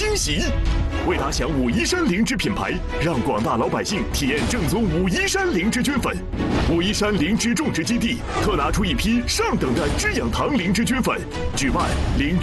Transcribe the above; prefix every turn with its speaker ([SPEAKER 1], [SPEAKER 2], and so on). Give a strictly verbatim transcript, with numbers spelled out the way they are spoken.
[SPEAKER 1] 惊喜。为打响武夷山灵芝品牌，让广大老百姓体验正宗武夷山灵芝菌粉。武夷山灵芝种植基地特拿出一批上等的知养堂灵芝菌粉，举办灵。